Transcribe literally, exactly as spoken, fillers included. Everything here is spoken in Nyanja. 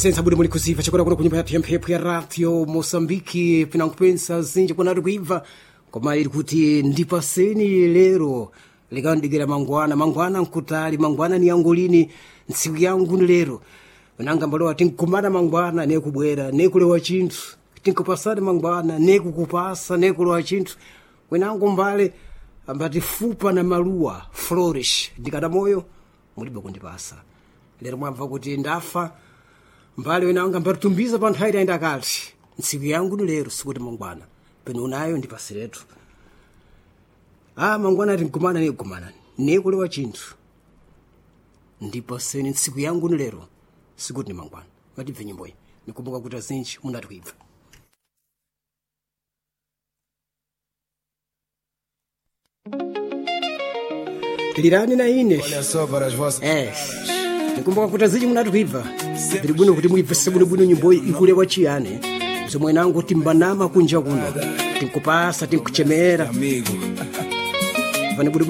senza budi mulikuziva chakora kuno kunyumba yathu yamphepo ya radio Mosambiki pinankupensa zinji kunati kuibva koma ili kuti ndipaseni lero likandikira mangwana mangwana nkutali mangwana ni yangu lini ntsiku yangu ni lero nanga mbalowa tinkumana mangwana nekubwera nekulewa chinthu tinkupasani mangwana nekukupasa nekulewa chinthu wenangu mbale ambati fupa na maluwa flourish ndikana moyo mulibe kundipasa lero mwamva kuti ndafa mbale wenanga mbatutumbiza pa nthawi itaenda kati ntsiku yangu ni lero sikuti mangwana peno unayo ndipasiretu ah mangwana tinkumana nekumana nekulewa chinthu ndipaseni ntsiku yangu ni lero sikuti ni mangwana matibve nyimbo iyi nikumbuka kuti azinji munati kuibva lirani na ine eh nikumbuka kuti azinji munati kuibva ndiri bwino kuti muibvese bwinobwino nyimbo iyi ikulewa chiyani zomwe nangu timbanama kunja kuno tinkupasa tinkuchemera vane bwino